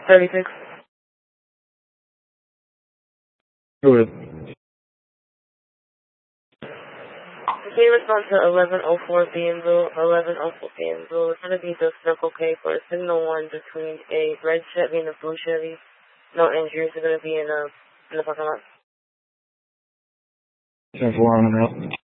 36. Go ahead. Can you respond to 1104 Bienville, 1104 Bienville? It's going to be the Circle K for signal 1 between a red Chevy and a blue Chevy. No injuries are going to be in the parking lot. 10-4 on and out.